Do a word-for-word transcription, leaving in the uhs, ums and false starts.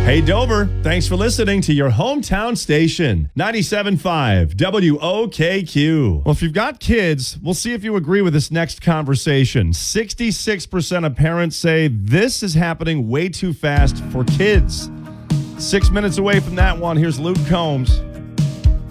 Hey, Dover, thanks for listening to your hometown station, ninety-seven point five W O K Q. Well, if you've got kids, we'll see if you agree with this next conversation. sixty-six percent of parents say this is happening way too fast for kids. Six minutes away from that one, here's Luke Combs.